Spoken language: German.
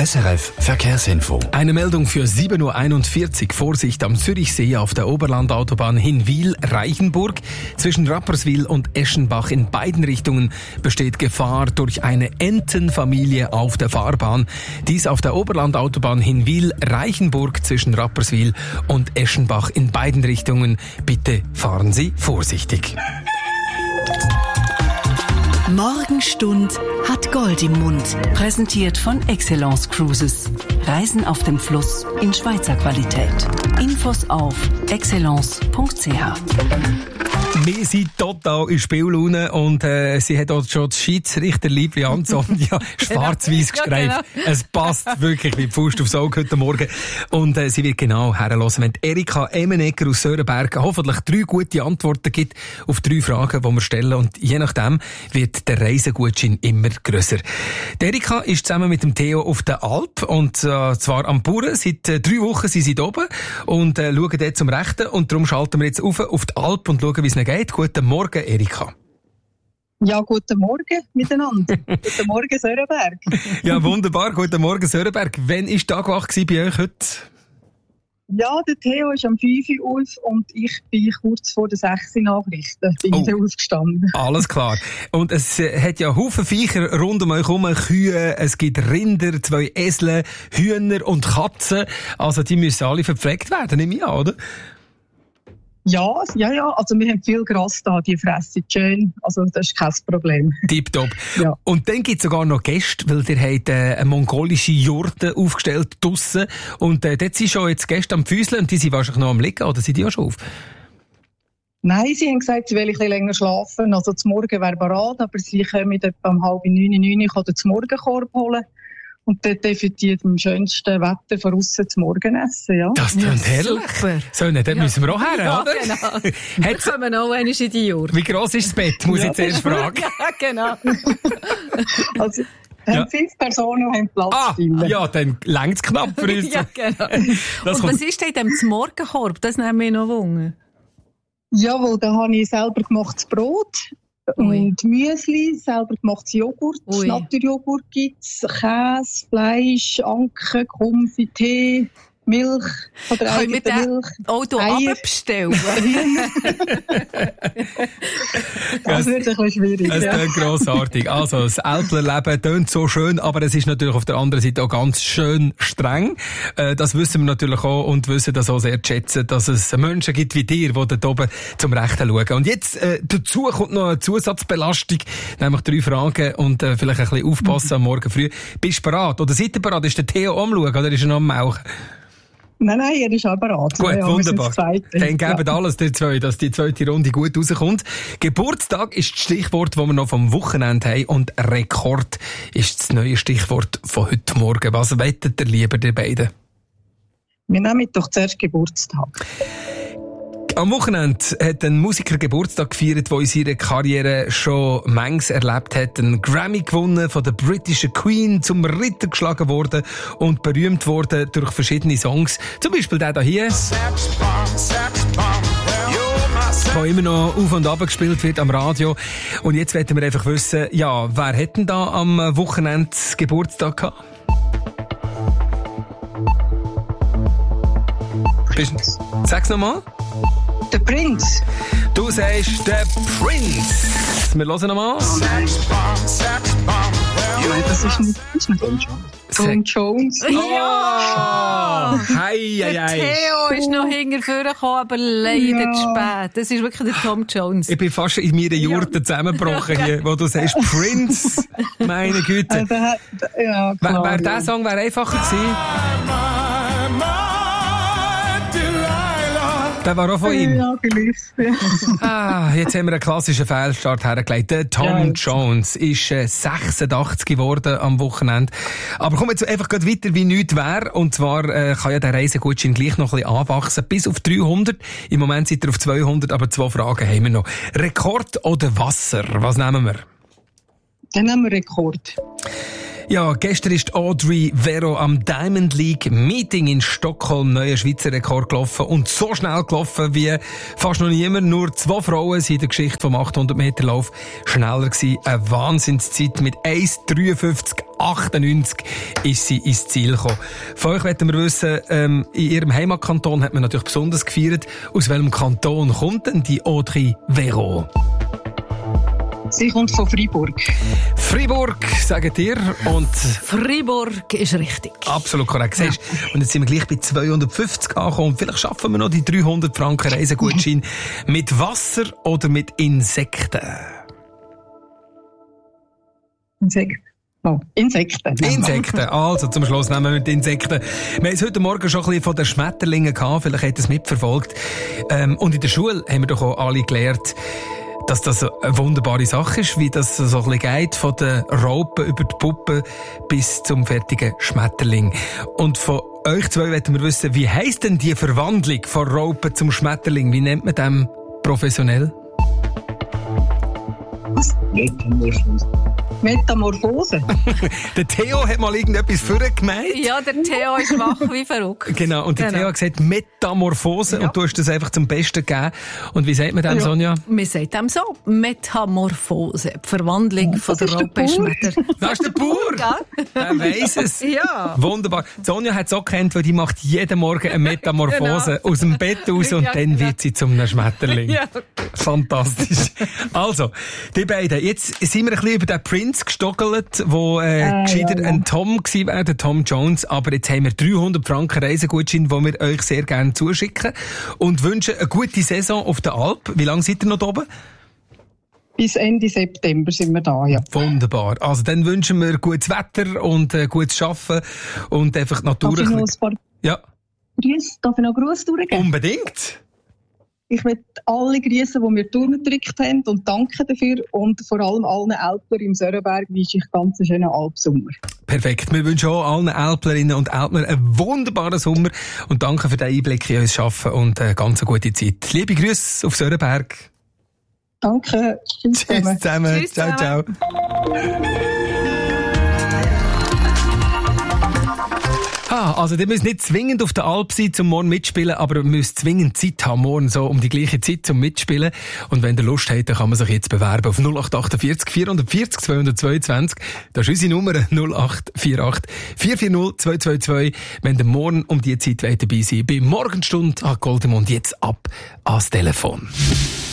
SRF Verkehrsinfo. Eine Meldung für 7.41 Uhr. Vorsicht am Zürichsee auf der Oberlandautobahn Hinwil-Reichenburg. Zwischen Rapperswil und Eschenbach in beiden Richtungen besteht Gefahr durch eine Entenfamilie auf der Fahrbahn. Dies auf der Oberlandautobahn Hinwil-Reichenburg zwischen Rapperswil und Eschenbach in beiden Richtungen. Bitte fahren Sie vorsichtig. Morgenstund hat Gold im Mund. Präsentiert von Excellence Cruises. Reisen auf dem Fluss in Schweizer Qualität. Infos auf excellence.ch. Wir sind total in Spiellaune und sie hat auch schon das Schiedsrichterliebli Anzonja schwarz-weiß gestreift. Genau. Es passt wirklich wie die Faust aufs Auge heute Morgen. Und sie wird genau herhören, wenn Erika Emenegger aus Sörenberg hoffentlich 3 gute Antworten gibt auf 3 Fragen, die wir stellen. Und je nachdem wird der Reisegutschein immer grösser. Erika ist zusammen mit dem Theo auf der Alp und zwar am Bauern. Seit 3 Wochen sind sie oben und schauen dort zum Rechten. Und darum schalten wir jetzt auf die Alp und schauen, wie es geht. Guten Morgen, Erika. Ja, guten Morgen miteinander. Guten Morgen, Sörenberg. Ja, wunderbar. Guten Morgen, Sörenberg. Wann war Tag wach bei euch heute? Ja, der Theo ist am 5 Uhr auf und ich bin kurz vor der 6 Uhr Nachrichten. Bin ich aufgestanden. Alles klar. Und es hat ja Haufen Viecher rund um euch herum. Kühe, es gibt Rinder, 2 Esel, Hühner und Katzen. Also die müssen alle verpflegt werden, nehme ich an, oder? Ja, also wir haben viel Gras da, die fressen schön, also das ist kein Problem. Tipptopp. Ja. Und dann gibt es sogar noch Gäste, weil ihr habt eine mongolische Jurte aufgestellt draussen und dort sind schon jetzt Gäste am Füßeln und die sind wahrscheinlich noch am Liegen, oder sind die auch schon auf? Nein, sie haben gesagt, sie wollen ein bisschen länger schlafen, also zum Morgen wäre bereit, aber sie können etwa um 8:30, 9 den Morgenkorb holen. Und dort definitiv im schönsten Wetter von aussen zum Morgenessen, ja. Das klingt herrlich. Super. So, dann müssen wir auch her, oder? Genau. Wir kommen auch einmal in die Jurte. Wie gross ist das Bett, muss ich jetzt erst fragen. Ja, genau. Also, haben 5 Personen und haben Platz. Ja, dann längt's knapp für uns. Ja, genau. Und was ist denn in dem Morgenkorb? Das nimmt mich noch Wunder. Jawohl, da habe ich selber gemachtes Brot. Und Müsli, selber gemachtes Joghurt, Naturjoghurt gibt's, Käse, Fleisch, Anke, Konfi, Tee, Milch von der eigenen Milch. Können wir das Auto abbestellen? Das wird ein bisschen schwierig. Es klingt grossartig. Also, das Älplerleben tönt so schön, aber es ist natürlich auf der anderen Seite auch ganz schön streng. Das wissen wir natürlich auch und wissen das auch sehr zu schätzen, dass es Menschen gibt wie dir, die dort oben zum Rechten schauen. Und jetzt, dazu kommt noch eine Zusatzbelastung, nämlich 3 Fragen und vielleicht ein bisschen aufpassen am Morgen früh. Bist du bereit? Oder seid ihr bereit? Ist der Theo am Schauen oder ist er noch am Mauchen? Nein, er ist auch bereit. Gut, ja, wunderbar. Dann geben alles der 2, dass die zweite Runde gut rauskommt. Geburtstag ist das Stichwort, das wir noch vom Wochenende haben. Und Rekord ist das neue Stichwort von heute Morgen. Was wettet ihr lieber, die beiden? Wir nehmen doch zuerst Geburtstag. Am Wochenende hat ein Musiker Geburtstag gefeiert, der in seiner Karriere schon manches erlebt hat. Einen Grammy gewonnen, von der britischen Queen zum Ritter geschlagen worden und berühmt worden durch verschiedene Songs. Zum Beispiel der hier, der immer noch auf und ab gespielt wird am Radio. Und jetzt wollen wir einfach wissen, ja, wer hat denn da am Wochenende Geburtstag gehabt? Sag's nochmal. Der Prinz. Du sagst der Prince. Wir hören nochmal. Nein, das ist nicht Tom Jones. Ja! Hei, der Theo ist noch hinterher gekommen, aber leider zu spät. Das ist wirklich der Tom Jones. Ich bin fast in meiner Jurte zusammengebrochen hier, wo du sagst Prince. Meine Güte. Ja, klar, der Song wäre einfacher gewesen. Der war auch von ihm. Ja, geliebt. Jetzt haben wir einen klassischen Fehlstart hergelegt. Der Tom Jones ist 86 geworden am Wochenende. Aber kommen wir jetzt einfach weiter, wie nichts wäre. Und zwar kann ja der Reisegutschein gleich noch ein bisschen anwachsen. Bis auf 300. Im Moment sind wir auf 200, aber 2 Fragen haben wir noch. Rekord oder Wasser? Was nehmen wir? Dann nehmen wir Rekord. Ja, gestern ist Audrey Vero am Diamond League Meeting in Stockholm neuer Schweizer Rekord gelaufen und so schnell gelaufen wie fast noch niemand. Nur 2 Frauen sind in der Geschichte vom 800 Meter Lauf schneller gewesen. Eine Wahnsinnszeit mit 1,53,98 ist sie ins Ziel gekommen. Von euch wollten wir wissen, in ihrem Heimatkanton hat man natürlich besonders gefeiert. Aus welchem Kanton kommt denn die Audrey Vero? Sie kommt von Freiburg. Freiburg, sagt ihr. Und Freiburg ist richtig. Absolut korrekt. Ja. Und jetzt sind wir gleich bei 250 angekommen. Vielleicht schaffen wir noch die 300 Franken Reisegutschein. Mit Wasser oder mit Insekten? Insekten. Insekten. Also, zum Schluss nehmen wir mit Insekten. Wir haben es heute Morgen schon ein bisschen von den Schmetterlingen gehabt. Vielleicht habt ihr es mitverfolgt. Und in der Schule haben wir doch auch alle gelernt, dass das eine wunderbare Sache ist, wie das so ein bisschen geht, von den Raupen über die Puppe bis zum fertigen Schmetterling. Und von euch zwei wollten wir wissen, wie heisst denn die Verwandlung von Raupe zum Schmetterling? Wie nennt man das professionell? Was? Metamorphose. Der Theo hat mal irgendetwas vorgemeint. Ja, der Theo ist wach wie verrückt. Genau, und der Theo hat gesagt Metamorphose, ja. Und du hast das einfach zum Besten gegeben. Und wie sagt man dem, Sonja? Wir sagen dem so, Metamorphose, die Verwandlung von der Raupe Schmetter. Das ist der Bauer. Ja. Der weiss es. Ja. Wunderbar. Sonja hat es auch gekannt, weil die macht jeden Morgen eine Metamorphose aus dem Bett raus und dann wird sie zum Schmetterling. Ja. Fantastisch. Also, die beiden. Jetzt sind wir ein bisschen über den Prince gestockelt, wo gescheiter ein Tom war, der Tom Jones. Aber jetzt haben wir 300 Franken Reisegutschein, die wir euch sehr gerne zuschicken. Und wünschen eine gute Saison auf der Alp. Wie lange seid ihr noch da oben? Bis Ende September sind wir da, ja. Wunderbar. Also dann wünschen wir gutes Wetter und gutes Arbeiten und einfach die Natur. Darf ich noch einen Gruß durchgeben? Unbedingt. Ich möchte alle grüßen, die mir durchgedrückt haben und danke dafür. Und vor allem allen Alpler im Sörenberg wünsche ich ganz einen schönen Alpsommer. Perfekt. Wir wünschen auch allen Alplerinnen und Alpler einen wunderbaren Sommer und danke für den Einblick in unser Arbeiten und eine ganz gute Zeit. Liebe Grüße auf Sörenberg. Danke. Tschüss zusammen. Tschüss ciao, ciao. Also, ihr müsst nicht zwingend auf der Alp sein, zum morgen mitspielen, aber ihr müsst zwingend Zeit haben, morgen so um die gleiche Zeit zum Mitspielen. Und wenn ihr Lust habt, dann kann man sich jetzt bewerben auf 0848 440 222. Das ist unsere Nummer 0848 440 222. Wenn ihr morgen um die Zeit dabei seid, bei Morgenstunde an Gold im Mund, jetzt ab ans Telefon.